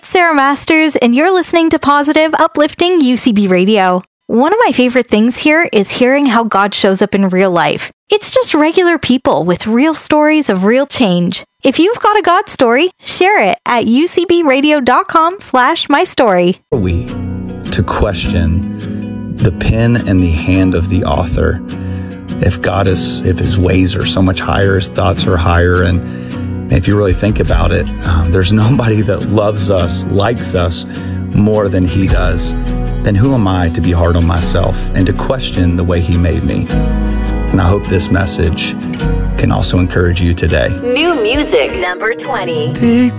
it's Sarah Masters, and you're listening to Positive, Uplifting UCB Radio. One of my favorite things here is hearing how God shows up in real life. It's just regular people with real stories of real change. If you've got a God story, share it at ucbradio.com/mystory. We to question the pen and the hand of the author. If his ways are so much higher, his thoughts are higher, and if you really think about it, there's nobody that loves us, likes us more than he does. Then who am I to be hard on myself and to question the way he made me? And I hope this message can also encourage you today. New music, number 20.